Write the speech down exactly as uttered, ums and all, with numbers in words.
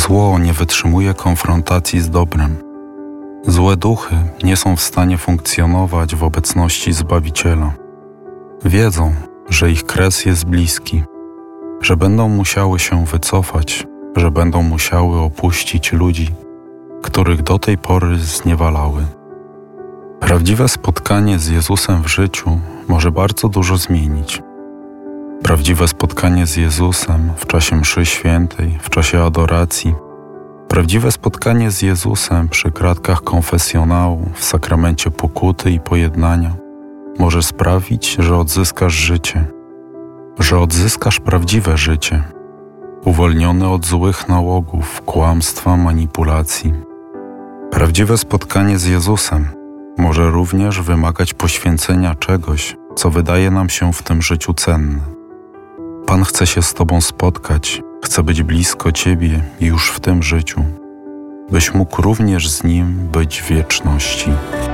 Zło nie wytrzymuje konfrontacji z dobrem. Złe duchy nie są w stanie funkcjonować w obecności Zbawiciela. Wiedzą, że ich kres jest bliski, że będą musiały się wycofać, że będą musiały opuścić ludzi, których do tej pory zniewalały. Prawdziwe spotkanie z Jezusem w życiu może bardzo dużo zmienić. Prawdziwe spotkanie z Jezusem w czasie mszy świętej, w czasie adoracji, prawdziwe spotkanie z Jezusem przy kratkach konfesjonału, w sakramencie pokuty i pojednania może sprawić, że odzyskasz życie, że odzyskasz prawdziwe życie, uwolniony od złych nałogów, kłamstwa, manipulacji. Prawdziwe spotkanie z Jezusem może również wymagać poświęcenia czegoś, co wydaje nam się w tym życiu cenne. Pan chce się z Tobą spotkać, chce być blisko Ciebie już w tym życiu, byś mógł również z Nim być w wieczności.